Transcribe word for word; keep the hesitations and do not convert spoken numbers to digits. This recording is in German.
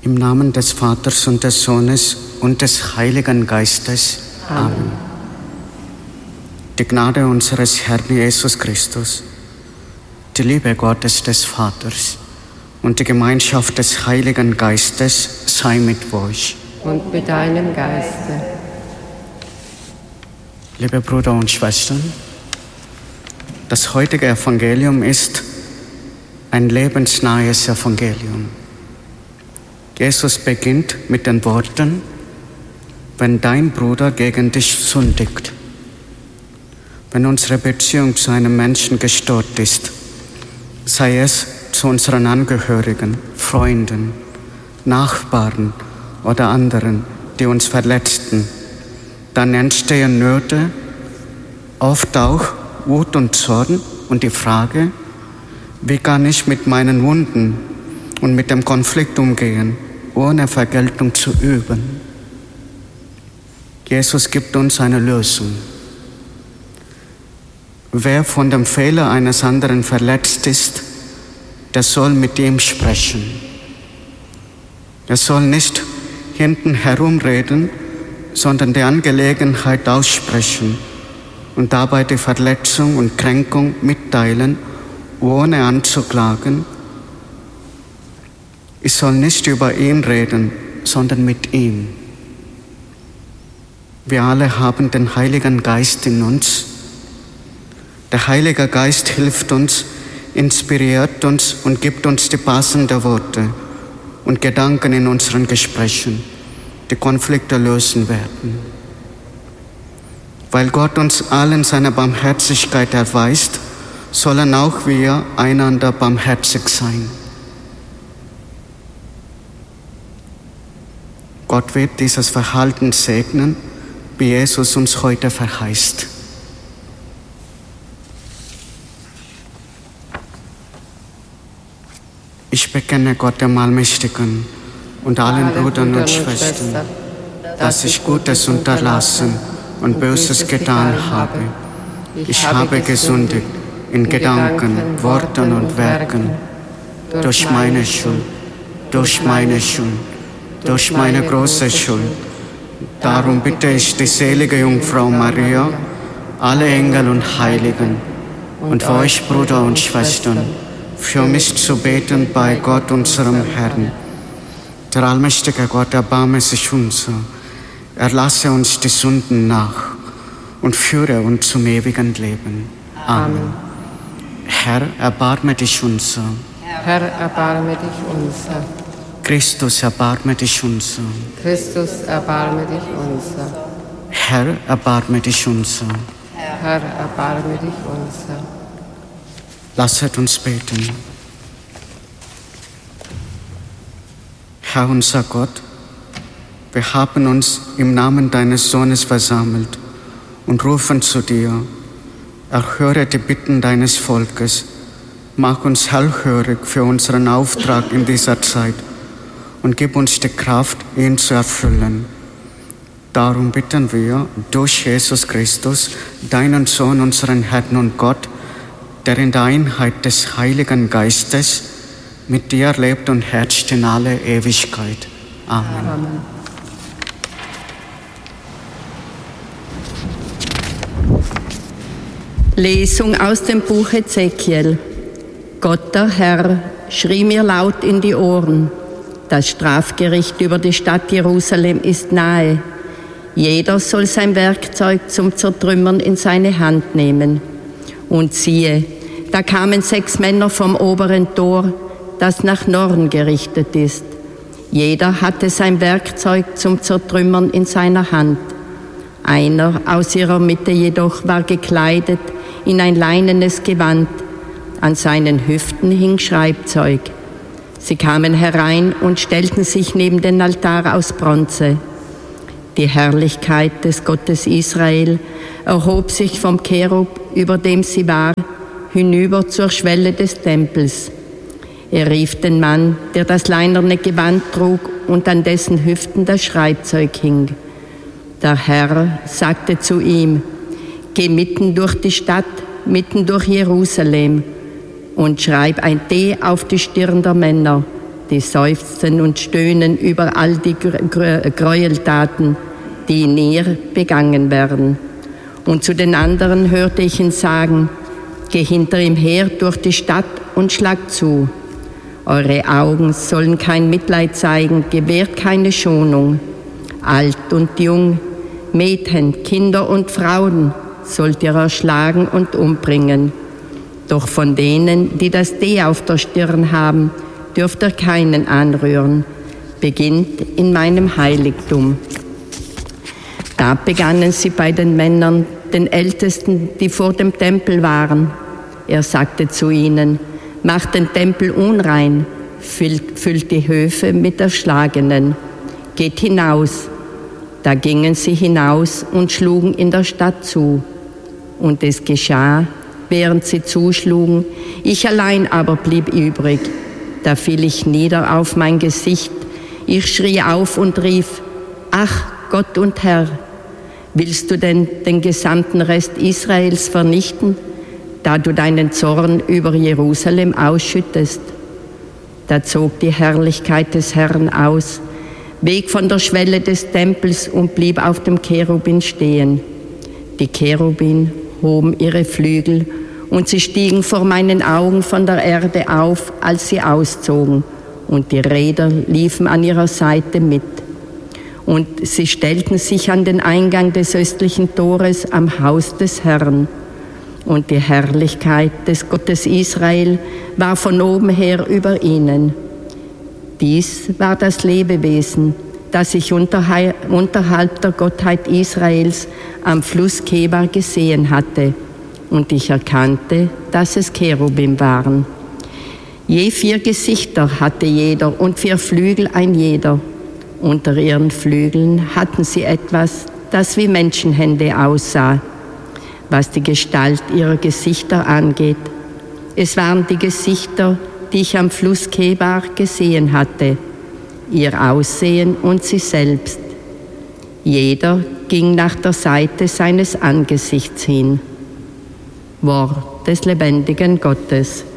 Im Namen des Vaters und des Sohnes und des Heiligen Geistes. Amen. Amen. Die Gnade unseres Herrn Jesus Christus, die Liebe Gottes des Vaters und die Gemeinschaft des Heiligen Geistes sei mit euch. Und mit deinem Geiste. Liebe Brüder und Schwestern, das heutige Evangelium ist ein lebensnahes Evangelium. Jesus beginnt mit den Worten: Wenn dein Bruder gegen dich sündigt, wenn unsere Beziehung zu einem Menschen gestört ist, sei es zu unseren Angehörigen, Freunden, Nachbarn oder anderen, die uns verletzten, dann entstehen Nöte, oft auch Wut und Zorn und die Frage, wie kann ich mit meinen Wunden und mit dem Konflikt umgehen, ohne Vergeltung zu üben. Jesus gibt uns eine Lösung. Wer von dem Fehler eines anderen verletzt ist, der soll mit ihm sprechen. Er soll nicht hinten herumreden, sondern die Angelegenheit aussprechen und dabei die Verletzung und Kränkung mitteilen, ohne anzuklagen. Ich soll nicht über ihn reden, sondern mit ihm. Wir alle haben den Heiligen Geist in uns. Der Heilige Geist hilft uns, inspiriert uns und gibt uns die passenden Worte und Gedanken in unseren Gesprächen, die Konflikte lösen werden. Weil Gott uns allen seine Barmherzigkeit erweist, sollen auch wir einander barmherzig sein. Gott wird dieses Verhalten segnen, wie Jesus uns heute verheißt. Ich bekenne Gott dem Allmächtigen und allen Brüdern und Schwestern, dass ich Gutes unterlassen und Böses getan habe. Ich habe gesündigt in Gedanken, Worten und Werken, durch meine Schuld, durch meine Schuld. Durch meine große Schuld. Darum bitte ich die selige Jungfrau Maria, alle Engel und Heiligen und für euch Brüder und Schwestern, für mich zu beten bei Gott, unserem Herrn. Der allmächtige Gott erbarme sich unser, erlasse uns die Sünden nach und führe uns zum ewigen Leben. Amen. Herr, erbarme dich unser. Herr, erbarme dich unser. Christus, erbarme dich unser. Christus, erbarme dich unser. Herr, erbarme dich unser. Herr, erbarme dich unser. Lasset uns beten. Herr unser Gott, wir haben uns im Namen deines Sohnes versammelt und rufen zu dir. Erhöre die Bitten deines Volkes. Mach uns hellhörig für unseren Auftrag in dieser Zeit und gib uns die Kraft, ihn zu erfüllen. Darum bitten wir durch Jesus Christus, deinen Sohn, unseren Herrn und Gott, der in der Einheit des Heiligen Geistes mit dir lebt und herrscht in alle Ewigkeit. Amen. Amen. Lesung aus dem Buch Ezekiel. Gott der Herr schrie mir laut in die Ohren: Das Strafgericht über die Stadt Jerusalem ist nahe. Jeder soll sein Werkzeug zum Zertrümmern in seine Hand nehmen. Und siehe, da kamen sechs Männer vom oberen Tor, das nach Norden gerichtet ist. Jeder hatte sein Werkzeug zum Zertrümmern in seiner Hand. Einer aus ihrer Mitte jedoch war gekleidet in ein leinenes Gewand. An seinen Hüften hing Schreibzeug. Sie kamen herein und stellten sich neben den Altar aus Bronze. Die Herrlichkeit des Gottes Israel erhob sich vom Cherub, über dem sie war, hinüber zur Schwelle des Tempels. Er rief den Mann, der das leinerne Gewand trug und an dessen Hüften das Schreibzeug hing. Der Herr sagte zu ihm: Geh mitten durch die Stadt, mitten durch Jerusalem, und schreib ein D auf die Stirn der Männer, die seufzen und stöhnen über all die Gräueltaten, die in ihr begangen werden. Und zu den anderen hörte ich ihn sagen: Geh hinter ihm her durch die Stadt und schlagt zu. Eure Augen sollen kein Mitleid zeigen, gewährt keine Schonung. Alt und jung, Mädchen, Kinder und Frauen sollt ihr erschlagen und umbringen. Doch von denen, die das D auf der Stirn haben, dürft ihr keinen anrühren. Beginnt in meinem Heiligtum. Da begannen sie bei den Männern, den Ältesten, die vor dem Tempel waren. Er sagte zu ihnen: Macht den Tempel unrein, füllt, füllt die Höfe mit Erschlagenen. Geht hinaus. Da gingen sie hinaus und schlugen in der Stadt zu. Und es geschah, während sie zuschlugen, ich allein aber blieb übrig. Da fiel ich nieder auf mein Gesicht. Ich schrie auf und rief: Ach, Gott und Herr, willst du denn den gesamten Rest Israels vernichten, da du deinen Zorn über Jerusalem ausschüttest? Da zog die Herrlichkeit des Herrn aus, weg von der Schwelle des Tempels und blieb auf dem Cherubin stehen. Die Cherubin hoben ihre Flügel und sie stiegen vor meinen Augen von der Erde auf, als sie auszogen, und die Räder liefen an ihrer Seite mit. Und sie stellten sich an den Eingang des östlichen Tores am Haus des Herrn. Und die Herrlichkeit des Gottes Israel war von oben her über ihnen. Dies war das Lebewesen, das ich unterhalb der Gottheit Israels am Fluss Kebar gesehen hatte. Und ich erkannte, dass es Cherubim waren. Je vier Gesichter hatte jeder und vier Flügel ein jeder. Unter ihren Flügeln hatten sie etwas, das wie Menschenhände aussah. Was die Gestalt ihrer Gesichter angeht, es waren die Gesichter, die ich am Fluss Kebar gesehen hatte, ihr Aussehen und sie selbst. Jeder ging nach der Seite seines Angesichts hin. Wort des lebendigen Gottes.